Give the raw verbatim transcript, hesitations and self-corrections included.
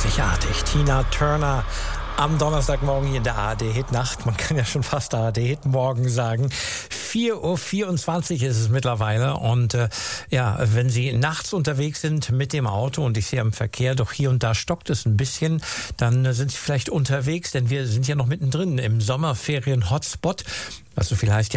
Einzigartig. Tina Turner am Donnerstagmorgen hier in der A R D-Hit-Nacht. Man kann ja schon fast A R D-Hit-Morgen sagen. vier Uhr vierundzwanzig ist es mittlerweile. Und äh, ja, wenn Sie nachts unterwegs sind mit dem Auto und ich sehe am Verkehr, doch hier und da stockt es ein bisschen, dann äh, sind Sie vielleicht unterwegs, denn wir sind ja noch mittendrin im Sommerferien-Hotspot. Was so viel heißt,